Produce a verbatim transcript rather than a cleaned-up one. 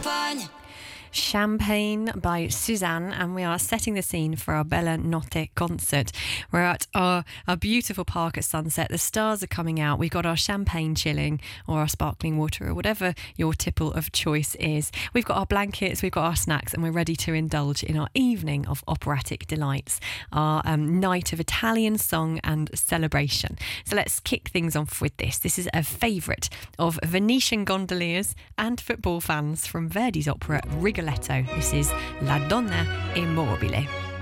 champagne. Champagne by Suzanne, and we are setting the scene for our Bella Notte concert. We're at our, our beautiful park at sunset. The stars are coming out. We've got our champagne chilling or our sparkling water or whatever your tipple of choice is. We've got our blankets, we've got our snacks, and we're ready to indulge in our evening of operatic delights, our um, night of Italian song and celebration. So let's kick things off with this. This is a favourite of Venetian gondoliers and football fans from Verdi's opera Rigoletto. This is La Donna Immobile.